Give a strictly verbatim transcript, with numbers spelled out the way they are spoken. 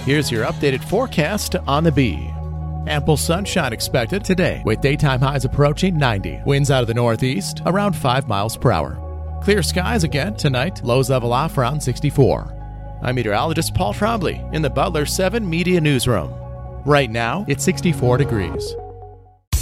Here's your updated forecast on the Bee. Ample sunshine expected today, with daytime highs approaching ninety. Winds out of the northeast, around five miles per hour. Clear skies again tonight, lows level off around sixty-four. I'm meteorologist Paul Trombley in the Butler seven Media Newsroom. Right now, it's sixty-four degrees.